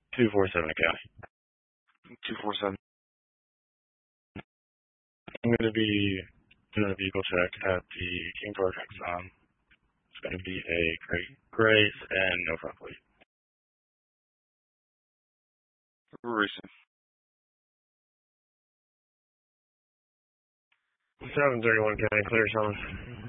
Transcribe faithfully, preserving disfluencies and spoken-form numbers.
two four seven County. two four seven. I'm going to be doing a vehicle check at the King Park Exxon. It's going to be a gray, gray and no front plate. Recent. seven thirty-one County, clear summons.